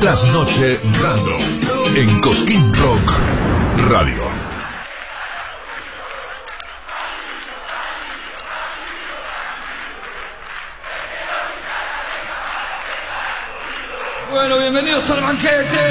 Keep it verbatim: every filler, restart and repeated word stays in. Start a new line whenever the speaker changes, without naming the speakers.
Trasnoche Random en Cosquín Rock Radio.
Bueno, bienvenidos al banquete.